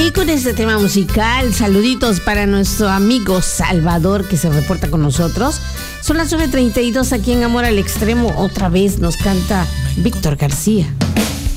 Y con este tema musical, saluditos para nuestro amigo Salvador que se reporta con nosotros. Son las 9:32 aquí en Amor al Extremo. Otra vez nos canta Víctor García.